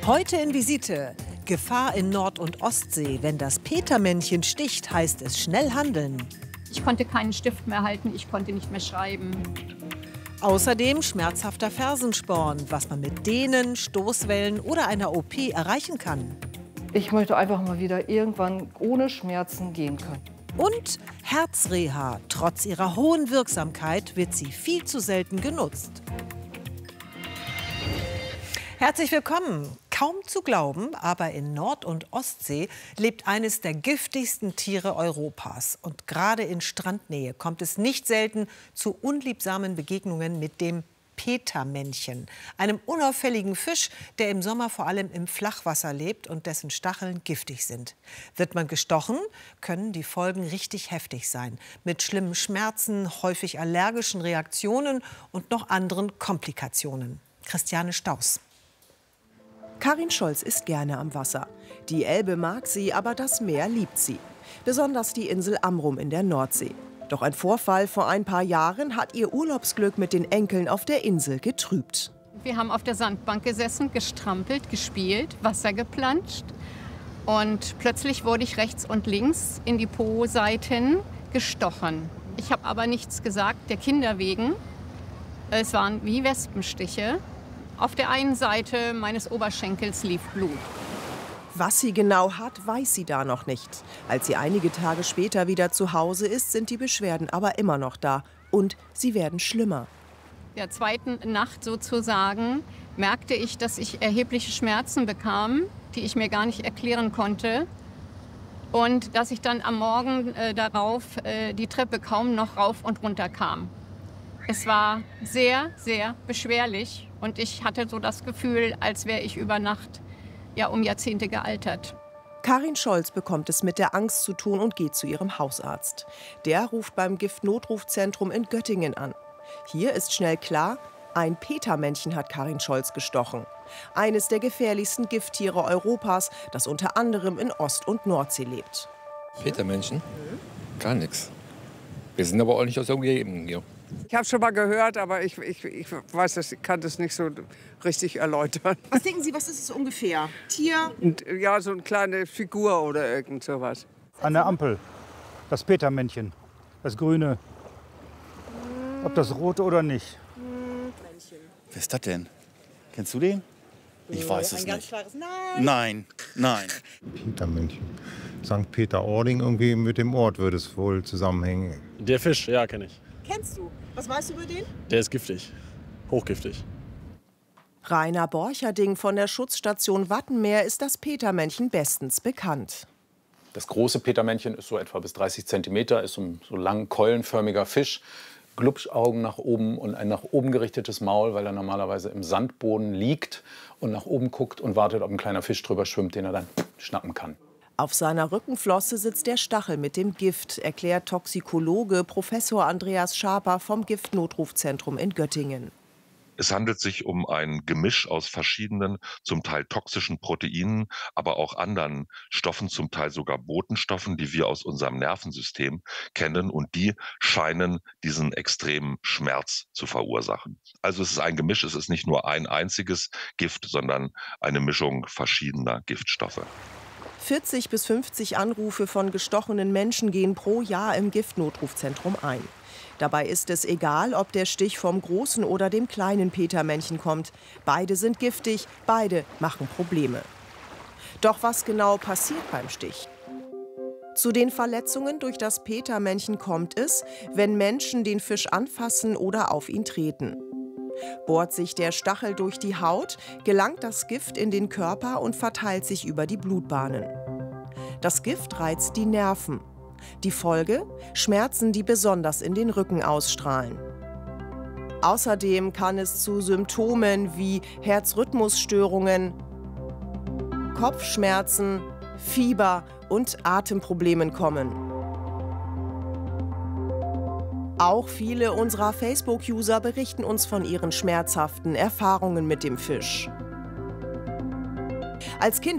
Heute in Visite. Gefahr in Nord- und Ostsee. Wenn das Petermännchen sticht, heißt es schnell handeln. Ich konnte keinen Stift mehr halten, ich konnte nicht mehr schreiben. Außerdem schmerzhafter Fersensporn, was man mit Dehnen, Stoßwellen oder einer OP erreichen kann. Ich möchte einfach mal wieder irgendwann ohne Schmerzen gehen können. Und Herzreha. Trotz ihrer hohen Wirksamkeit wird sie viel zu selten genutzt. Herzlich willkommen. Kaum zu glauben, aber in Nord- und Ostsee lebt eines der giftigsten Tiere Europas. Und gerade in Strandnähe kommt es nicht selten zu unliebsamen Begegnungen mit dem Petermännchen, einem unauffälligen Fisch, der im Sommer vor allem im Flachwasser lebt und dessen Stacheln giftig sind. Wird man gestochen, können die Folgen richtig heftig sein. Mit schlimmen Schmerzen, häufig allergischen Reaktionen und noch anderen Komplikationen. Christiane Staus. Karin Scholz ist gerne am Wasser. Die Elbe mag sie, aber das Meer liebt sie. Besonders die Insel Amrum in der Nordsee. Doch ein Vorfall vor ein paar Jahren hat ihr Urlaubsglück mit den Enkeln auf der Insel getrübt. Wir haben auf der Sandbank gesessen, gestrampelt, gespielt, Wasser geplanscht. Und plötzlich wurde ich rechts und links in die Po-Seiten gestochen. Ich habe aber nichts gesagt, der Kinder wegen. Es waren wie Wespenstiche. Auf der einen Seite meines Oberschenkels lief Blut. Was sie genau hat, weiß sie da noch nicht. Als sie einige Tage später wieder zu Hause ist, sind die Beschwerden aber immer noch da. Und sie werden schlimmer. Der zweiten Nacht sozusagen merkte ich, dass ich erhebliche Schmerzen bekam, die ich mir gar nicht erklären konnte. Und dass ich dann am Morgen darauf die Treppe kaum noch rauf und runter kam. Es war sehr, sehr beschwerlich und ich hatte so das Gefühl, als wäre ich über Nacht um Jahrzehnte gealtert. Karin Scholz bekommt es mit der Angst zu tun und geht zu ihrem Hausarzt. Der ruft beim Giftnotrufzentrum in Göttingen an. Hier ist schnell klar, ein Petermännchen hat Karin Scholz gestochen. Eines der gefährlichsten Gifttiere Europas, das unter anderem in Ost- und Nordsee lebt. Petermännchen? Gar nichts. Wir sind aber auch nicht aus der Umgebung hier. Ich habe schon mal gehört, aber ich weiß das, ich kann das nicht so richtig erläutern. Was denken Sie, was ist es ungefähr? Tier? Und, ja, so eine kleine Figur oder irgend sowas. An der Ampel, das Petermännchen, das Grüne. Ob das rote oder nicht. Wer ist das denn? Kennst du den? Ich weiß es nicht. Nein. Nein. Petermännchen. St. Peter-Ording, irgendwie mit dem Ort würde es wohl zusammenhängen. Der Fisch, ja, kenne ich. Kennst du? Was weißt du über den? Der ist giftig, hochgiftig. Rainer Borcherding von der Schutzstation Wattenmeer ist das Petermännchen bestens bekannt. Das große Petermännchen ist so etwa bis 30 cm, ist so ein lang keulenförmiger Fisch. Glubschaugen nach oben und ein nach oben gerichtetes Maul, weil er normalerweise im Sandboden liegt und nach oben guckt und wartet, ob ein kleiner Fisch drüber schwimmt, den er dann schnappen kann. Auf seiner Rückenflosse sitzt der Stachel mit dem Gift, erklärt Toxikologe Professor Andreas Schaper vom Giftnotrufzentrum in Göttingen. Es handelt sich um ein Gemisch aus verschiedenen, zum Teil toxischen Proteinen, aber auch anderen Stoffen, zum Teil sogar Botenstoffen, die wir aus unserem Nervensystem kennen. Und die scheinen diesen extremen Schmerz zu verursachen. Also es ist ein Gemisch, es ist nicht nur ein einziges Gift, sondern eine Mischung verschiedener Giftstoffe. 40 bis 50 Anrufe von gestochenen Menschen gehen pro Jahr im Giftnotrufzentrum ein. Dabei ist es egal, ob der Stich vom großen oder dem kleinen Petermännchen kommt. Beide sind giftig, beide machen Probleme. Doch was genau passiert beim Stich? Zu den Verletzungen durch das Petermännchen kommt es, wenn Menschen den Fisch anfassen oder auf ihn treten. Bohrt sich der Stachel durch die Haut, gelangt das Gift in den Körper und verteilt sich über die Blutbahnen. Das Gift reizt die Nerven. Die Folge? Schmerzen, die besonders in den Rücken ausstrahlen. Außerdem kann es zu Symptomen wie Herzrhythmusstörungen, Kopfschmerzen, Fieber und Atemproblemen kommen. Auch viele unserer Facebook-User berichten uns von ihren schmerzhaften Erfahrungen mit dem Fisch. Als Kind